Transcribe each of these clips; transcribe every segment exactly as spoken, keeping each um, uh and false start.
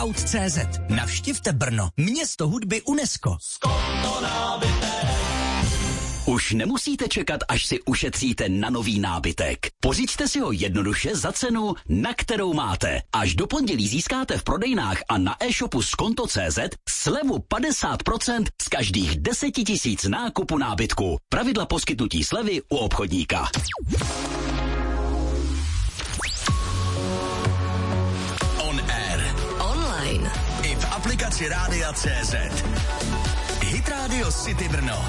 aut tečka cé zet. Navštivte Brno, město hudby UNESCO. Už nemusíte čekat, až si ušetříte na nový nábytek. Pořiďte si ho jednoduše za cenu, na kterou máte. Až do pondělí získáte v prodejnách a na e-shopu skonto tečka cé zet slevu padesát procent z každých deseti tisíc nákupu nábytku. Pravidla poskytnutí slevy u obchodníka. On air. Online. I v aplikaci Rádia tečka cé zet. Hit Radio City Brno.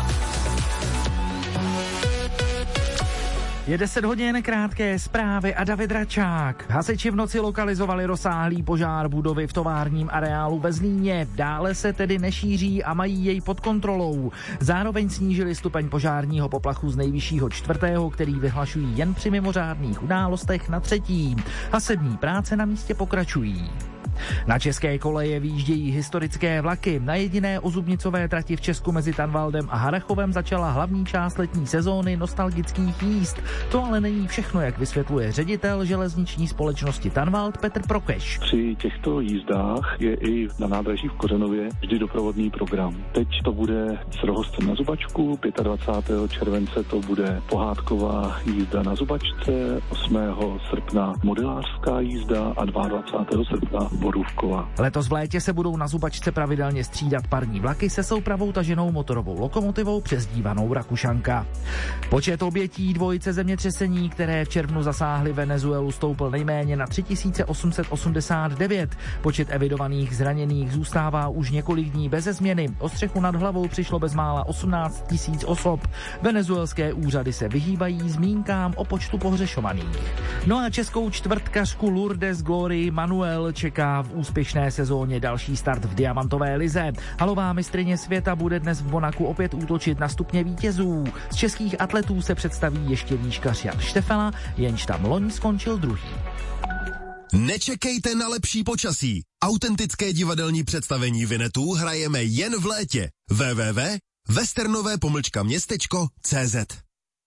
Je deset hodin, krátké zprávy a David Račák. Hasiči v noci lokalizovali rozsáhlý požár budovy v továrním areálu ve Zlíně. Dále se tedy nešíří a mají jej pod kontrolou. Zároveň snížili stupeň požárního poplachu z nejvyššího čtvrtého, který vyhlašují jen při mimořádných událostech, na třetí. Hasební práce na místě pokračují. Na české koleje výjíždějí historické vlaky. Na jediné ozubnicové trati v Česku mezi Tanvaldem a Harrachovem začala hlavní část letní sezóny nostalgických jízd. To ale není všechno, jak vysvětluje ředitel železniční společnosti Tanvald Petr Prokeš. Při těchto jízdách je i na nádraží v Kořenově vždy doprovodný program. Teď to bude s rohostem na Zubačku, dvacátého pátého července to bude pohádková jízda na Zubačce, osmého srpna modelářská jízda a dvacátého druhého srpna Borůvkova. Letos v létě se budou na Zubačce pravidelně střídat parní vlaky se soupravou taženou motorovou lokomotivou přezdívanou Rakušanka. Počet obětí dvojice zemětřesení, které v červnu zasáhly Venezuelu, stoupl nejméně na tři tisíce osm set osmdesát devět. Počet evidovaných zraněných zůstává už několik dní beze změny. O střechu nad hlavou přišlo bezmála osmnáct tisíc osob. Venezuelské úřady se vyhýbají zmínkám o počtu pohřešovaných. No a českou čtvrtkařku Lourdes Glory Manuel čeká v úspěšné sezóně další start v diamantové lize. Halová mistryně světa bude dnes v Monaku opět útočit na stupně vítězů. Z českých atletů se představí ještě výškař Jan Štefela, jenž tam loni skončil druhý. Nečekejte na lepší počasí. Autentické divadelní představení Vinetů hrajeme jen v létě. w w w tečka westernové pomlčka městečko tečka cé zet.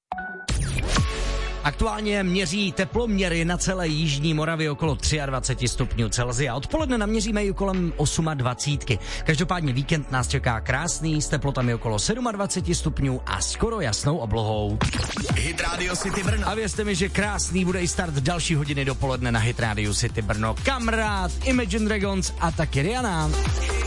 Aktuálně měří teploměry na celé jižní Moravě okolo dvacet tři stupňů Celsia. Odpoledne naměříme i kolem dvacet osm. Každopádně víkend nás čeká krásný s teplotami okolo dvacet sedm stupňů a skoro jasnou oblohou. Hit Radio City Brno. A věřte mi, že krásný bude i start další hodiny dopoledne na Hit Radio City Brno. Kamrád, Imagine Dragons a taky Rihanna.